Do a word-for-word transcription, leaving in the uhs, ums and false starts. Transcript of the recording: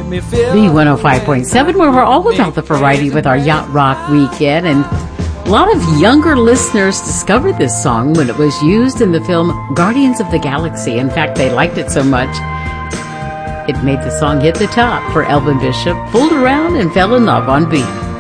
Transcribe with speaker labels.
Speaker 1: B one oh five point seven, where we're all about the variety with our Yacht Rock Weekend. And a lot of younger listeners discovered this song when it was used in the film Guardians of the Galaxy. In fact, they liked it so much, it made the song hit the top for Elvin Bishop. Fooled around and fell in love on B.